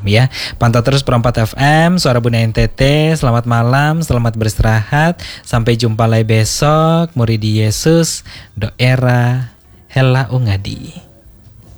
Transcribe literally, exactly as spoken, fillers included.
ya. Pantau terus Pro empat F M, Suara Bunda N T T. Selamat malam, selamat beristirahat. Sampai jumpa lagi besok. Muridi Yesus, Doera, Hela Ungadi.